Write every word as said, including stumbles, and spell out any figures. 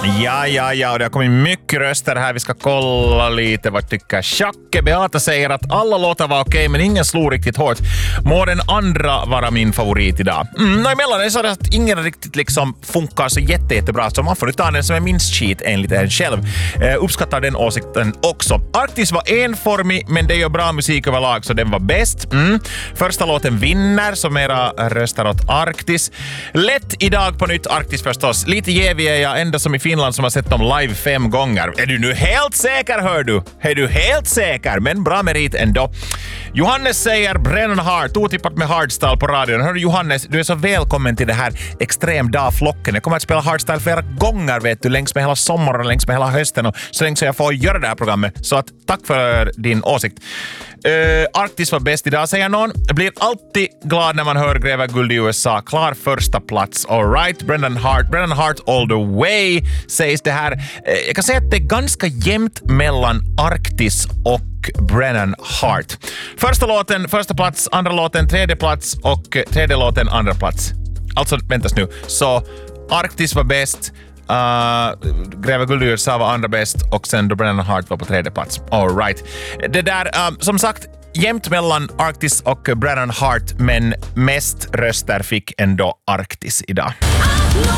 Ja, ja, ja, och det har kommit mycket röster här. Vi ska kolla lite vad tycker Shacke. Beata säger att alla låtar var okej, men ingen slog riktigt hårt. Må den andra vara min favorit idag. Mm, och emellan är det så att ingen riktigt liksom funkar så jätte, jättebra, så man får ta den som är minst skit enligt en själv. Eh, uppskattar den åsikten också. Arktis var enformig, men det gör bra musik överlag, så den var bäst. Mm. Första låten vinner, så mera röstar åt Arktis. Lätt idag på nytt Arktis förstås. Lite jävig är jag, enda som i Finland som har sett dem live fem gånger. Är du nu helt säker, hör du? Är du helt säker? Men bra merit ändå. Johannes säger Brennan Heart, otippat med hardstyle på radion. Hör du Johannes, du är så välkommen till det här extrem dag-flocken. Jag kommer att spela hardstyle flera gånger, vet du, längs med hela sommaren, längs med hela hösten och så länge så jag får göra det här programmet. Så att, tack för din åsikt. Uh, Arktis var bäst idag, säger någon. Blir alltid glad när man hör Gräva guld i U S A. Klar första plats. All right, Brendan Hart. Brendan Hart all the way, sägs det här. Uh, jag kan säga att det är ganska jämnt mellan Arktis och Brennan Hart. Första låten, första plats, andra låten, tredje plats och tredje låten, andra plats. Alltså, väntas nu. Så Arktis var bäst. Uh, Gräva guld i U S A var andra bäst och sen då Brennan Hart var på tredje plats. All right. Det där, um, som sagt, jämnt mellan Arktis och Brennan Hart, men mest röster fick ändå Arktis idag.